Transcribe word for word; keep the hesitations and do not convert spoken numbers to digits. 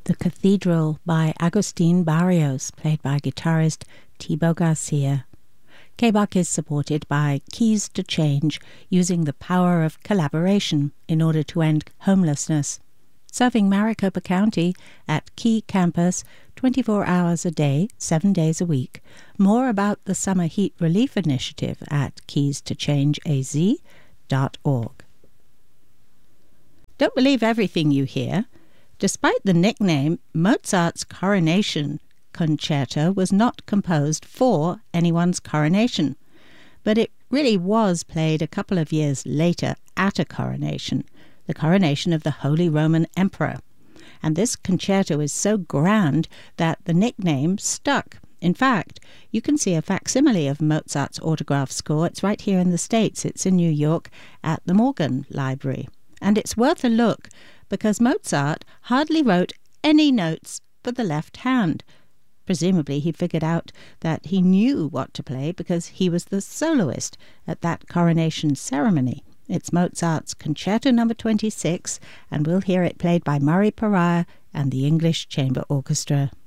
The Cathedral by Agustin Barrios, played by guitarist Thibaut Garcia. K B U C is supported by Keys to Change, using the power of collaboration in order to end homelessness. Serving Maricopa County at Key Campus twenty-four hours a day, seven days a week. More about the Summer Heat Relief Initiative at keys to change a z dot org. Don't believe everything you hear. Despite the nickname, Mozart's Coronation Concerto was not composed for anyone's coronation, but it really was played a couple of years later at a coronation, the coronation of the Holy Roman Emperor. And this concerto is so grand that the nickname stuck. In fact, you can see a facsimile of Mozart's autograph score. It's right here in the States. It's in New York at the Morgan Library. And it's worth a look because Mozart hardly wrote any notes for the left hand. Presumably he figured out that he knew what to play because he was the soloist at that coronation ceremony. It's Mozart's Concerto number twenty-six, and we'll hear it played by Murray Pariah and the English Chamber Orchestra.